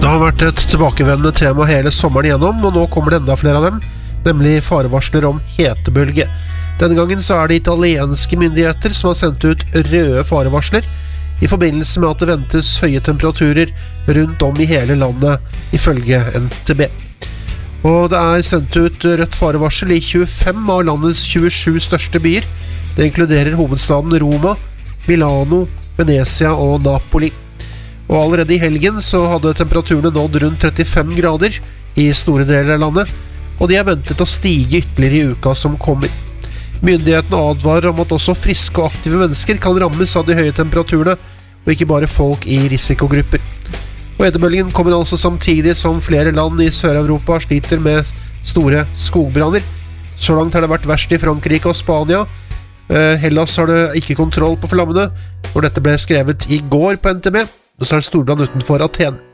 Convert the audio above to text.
har vært et tilbakevendende tema hele sommeren igjennom, og nå kommer det enda flere av dem, nemlig farevarsler om hetebølge. Denne gangen så er det italienske myndigheter som har sendt ut røde farevarsler i forbindelse med at det ventes høye temperaturer rundt om i hele landet, ifølge NTB. Og det er sendt ut rødt farevarsel i 25 av landets 27 største byer. Det inkluderer hovedstaden Roma, Milano, Venezia og Napoli. Og allerede i helgen så hadde temperaturene nådd rundt 35 grader i store deler av landet, og de er ventet å stige ytterligere i uka som kommer. Myndighetene advarer om at også friske og aktive mennesker kan rammes av de høye temperaturene, og ikke bare folk i risikogrupper. Og hetebølgen kommer altså samtidig som flere land i Sør-Europa sliter med store skogbranner. Så langt har det vært verst i Frankrike og Spania. Hellas har det ikke kontroll på flammene, når dette ble skrevet i går på NTB, og så er det storbrann utenfor Aten.